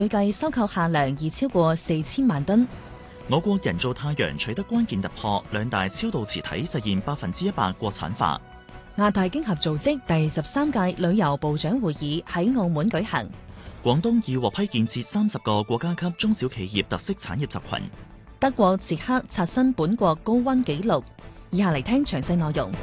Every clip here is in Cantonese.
預計收購限量已超過4000萬噸。 我國人造太陽取得關鍵突破，兩大超導磁體實現100%國產化。 亞太經合組織第13屆旅遊部長會議喺澳門舉行。 廣東已獲批建設30個國家級中小企業特色產業集群。 德國捷克刷新本國高溫紀錄。以下嚟聽詳細內容。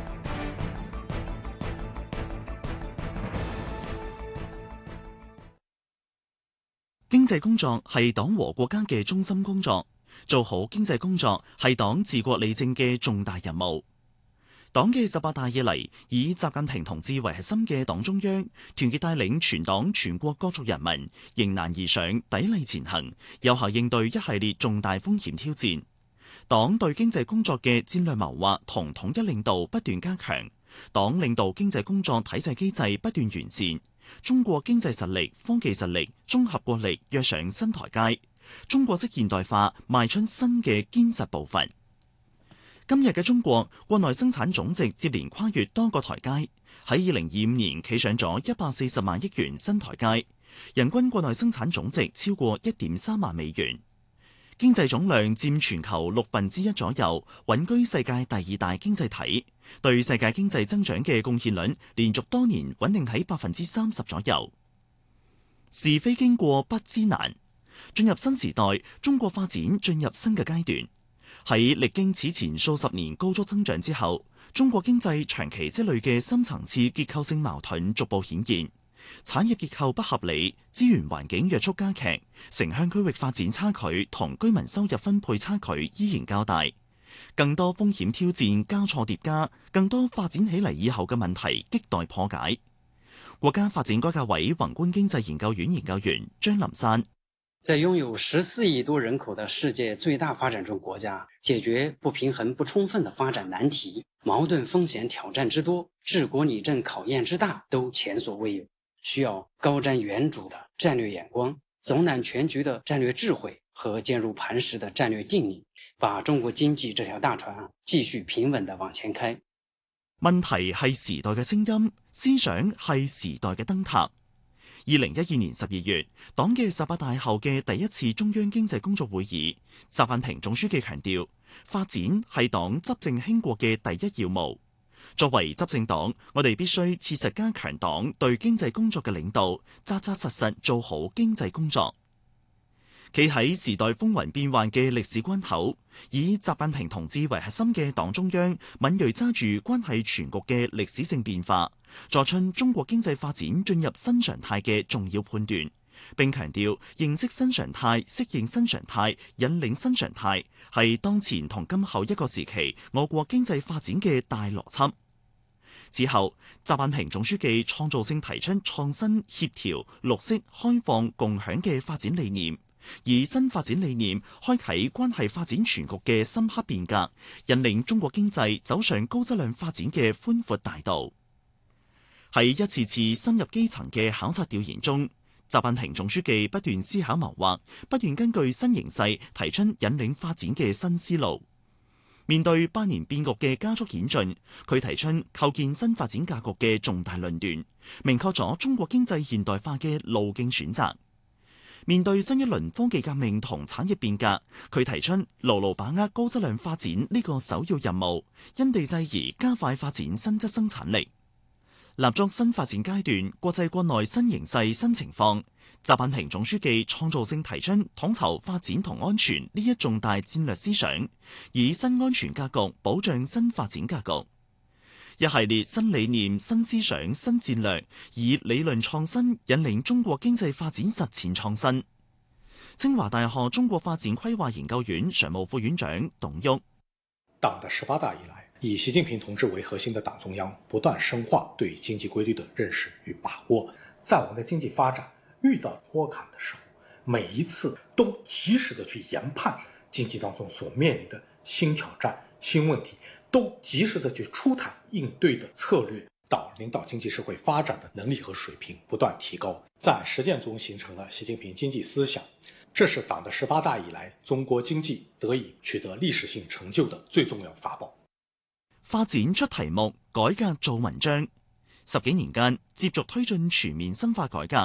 經濟工作係黨和國家嘅中心工作，做好經濟工作係黨治國理政嘅重大任務。黨嘅18大以嚟，以習近平同志為核心嘅黨中央，團結帶領全黨全國各族人民迎難而上，砥礪前行，有效應對一系列重大風險挑戰。黨對經濟工作嘅戰略謀劃同統一領導不斷加強，黨領導經濟工作體制機制不斷完善。中國經濟實力、科技實力、綜合國力躍上新台階，中國式現代化邁出新嘅堅實部分。今日嘅中國國內生產總值接連跨越多個台階，喺2025年企上咗140萬億元新台階，人均國內生產總值超過1.3萬美元，經濟總量佔全球1/6左右，穩居世界第2大經濟體，對世界經濟增長嘅貢獻率連續多年穩定喺30%左右。是非經過不知難，進入新時代，中國發展進入新嘅階段。喺歷經此前數十年高速增長之後，中國經濟長期積累嘅深層次結構性矛盾逐步顯現，產業結構不合理，資源環境約束加劇，城鄉區域發展差距同居民收入分配差距依然較大，更多風險挑戰交錯疊加，更多發展起嚟以後嘅問題亟待破解。國家發展改革委宏觀經濟研究院研究員張林山： 在擁有14億多人口的世界最大發展中國家，解決不平衡不充分的發展難題，矛盾風險挑戰之多，治國理政考驗之大，都前所未有，需要高瞻遠矚的戰略眼光，總攬全局的戰略智慧和堅如磐石的戰略定力，把中國經濟這條大船繼續平穩地往前開。 問題係時代嘅聲音，思想係時代嘅燈塔。2012年12月，黨嘅18大後嘅第一次中央經濟工作會議，習近平總書記強調，發展係黨執政興國嘅第一要務。作為執政黨，我哋必須切實加強黨對經濟工作嘅領導，扎扎實實做好經濟工作。企喺時代風雲變幻嘅歷史關口，以習近平同志為核心嘅黨中央敏銳揸住關係全局嘅歷史性變化，作出中國經濟發展進入新常態嘅重要判斷，並強調認識新常態、適應新常態、引領新常態係當前同今後一個時期我國經濟發展嘅大邏輯。之後，習近平總書記創造性提出創新、協調、綠色、開放、共享嘅發展理念，以新發展理念開啟關係發展全局嘅深刻變革，引領中國經濟走上高質量發展嘅寬闊大道。喺一次次深入基層嘅考察調研中，習近平總書記不斷思考謀劃，不斷根據新形勢提出引領發展嘅新思路。面對百年變局嘅加速演進，佢提出構建新發展格局嘅重大論斷，明確咗中國經濟現代化嘅路徑選擇。面對新一輪科技革命同產業變革，佢提出牢牢把握高質量發展呢個首要任務，因地制宜加快發展新質生產力。立足新發展階段、國際國內新形勢新情況，習近平總書記創造性提出統籌發展同安全呢一重大戰略思想，以新安全格局保障新發展格局。一系列新理念、新思想、新戰略，以理論創新引領中國經濟發展實踐創新。清華大學中國發展規劃研究院常務副院長董旭： 黨的18大以來，以習近平同志為核心的黨中央不斷深化對經濟規律的認識與把握，在我們的經濟發展遇到坡坎的時候，每一次都及時的去研判經濟當中所面臨的新挑戰、新問題，都及時的去出台應對的策略，黨領導經濟社會發展的能力和水平不斷提高，在實踐中形成了習近平經濟思想。這是黨的18大以來中國經濟得以取得歷史性成就的最重要法寶。 發展出題目，改革做文章。10幾年間，接續推進全面深化改革，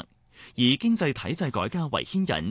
以經濟體制改革為牽引，